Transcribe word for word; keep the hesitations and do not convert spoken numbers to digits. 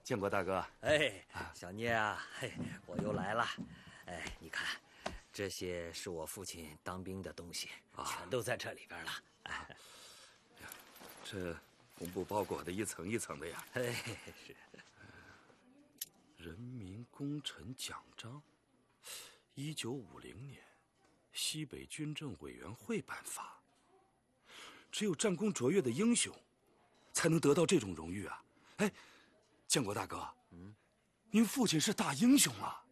建国大哥。 哎，小聂啊，嘿，我又来了。哎，你看，这些是我父亲当兵的东西，啊、全都在这里边了。哎， 这红布包裹的一层一层的呀。 嘿，是。 人民功臣奖章，一九五零年，西北军政委员会颁发。只有战功卓越的英雄，才能得到这种荣誉啊！哎，建国大哥，嗯，您父亲是大英雄啊！